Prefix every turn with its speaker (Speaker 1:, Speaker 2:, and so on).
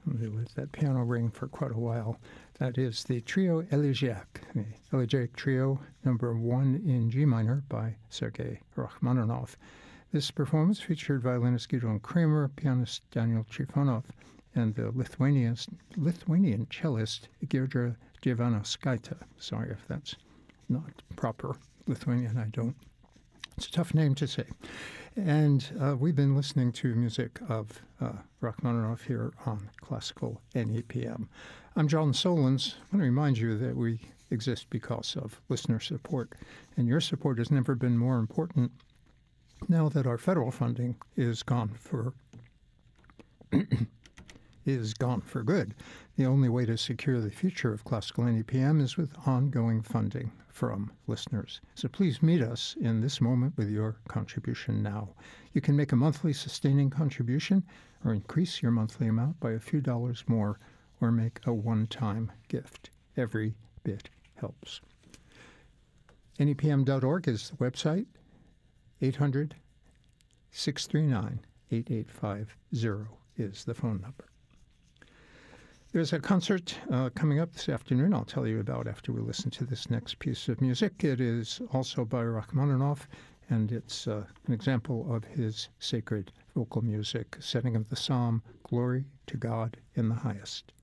Speaker 1: With that piano ring for quite a while. That is the Trio Elegiac, the Elegiac Trio, number 1 in G minor by Sergei Rachmaninoff. This performance featured violinist Gidon Kramer, pianist Daniel Trifonov, and the Lithuanian cellist Giedra Ivanauskaitė. Sorry if that's not proper Lithuanian, I don't. It's a tough name to say. And we've been listening to music of Rachmaninoff here on Classical NEPM. I'm John Solons. I want to remind you that we exist because of listener support, and your support has never been more important now that our federal funding is gone for good. The only way to secure the future of Classical NEPM is with ongoing funding from listeners. So please meet us in this moment with your contribution now. You can make a monthly sustaining contribution or increase your monthly amount by a few dollars more or make a one-time gift. Every bit helps. NEPM.org is the website. 800-639-8850 is the phone number. There's a concert coming up this afternoon I'll tell you about after we listen to this next piece of music. It is also by Rachmaninoff, and it's an example of his sacred vocal music, setting of the psalm, Glory to God in the Highest.